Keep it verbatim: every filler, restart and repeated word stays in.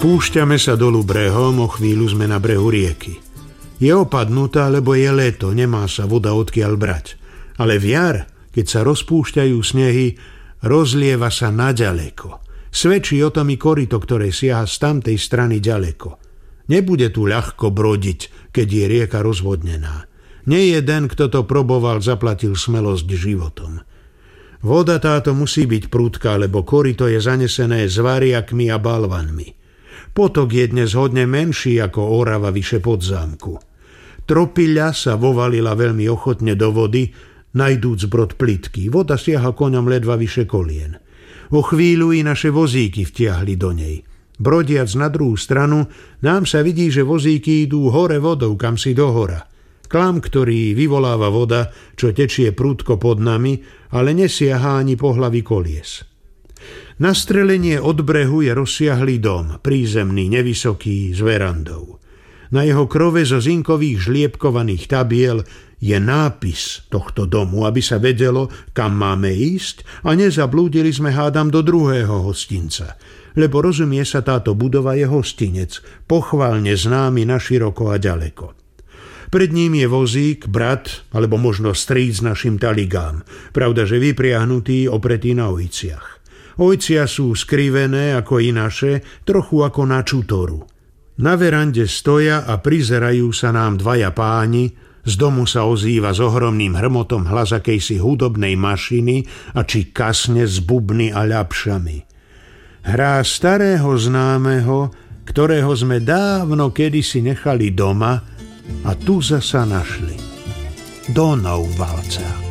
Spúšťame sa dolu brehom, o chvíľu sme na brehu rieky. Je opadnutá, lebo je leto, nemá sa voda odkiaľ brať. Ale v jar, keď sa rozpúšťajú snehy, rozlieva sa naďaleko. Svedčí o tom i koryto, ktoré siaha z tamtej strany ďaleko. Nebude tu ľahko brodiť, keď je rieka rozvodnená. Nie jeden, kto to proboval, zaplatil smelosť životom. Voda táto musí byť prudká, lebo koryto je zanesené zvariakmi a balvanmi. Potok je dnes hodne menší ako Orava vyše Podzámku. Tropyľa sa vovalila veľmi ochotne do vody, najdúc brod plytký. Voda siaha koňom ledva vyše kolien. O chvíľu i naše vozíky vtiahli do nej. Brodiac na druhú stranu, nám sa vidí, že vozíky idú hore vodou, kam si do hora. Klam, ktorý vyvoláva voda, čo tečie prudko pod nami, ale nesiahá ani po hlavi kolies. Na strelenie od brehu je rozsiahlý dom, prízemný, nevysoký, s verandou. Na jeho krove zo zinkových žliepkovaných tabiel je nápis tohto domu, aby sa vedelo, kam máme ísť a nezablúdili sme, hádam, do druhého hostinca, lebo rozumie sa, táto budova je hostinec, pochválne známy naširoko a ďaleko. Pred ním je vozík, brat, alebo možno stríc našim taligám, pravda, že vypriahnutý, opretý na ojciach. Ojcia sú skrivené ako i naše, trochu ako na čutoru. Na verande stoja a prizerajú sa nám dvaja páni, z domu sa ozýva s ohromným hrmotom hlas akejsi hudobnej mašiny a či kasne s bubny a ľapšami. Hrá starého známeho, ktorého sme dávno kedysi nechali doma a tu zasa našli. Donau valca.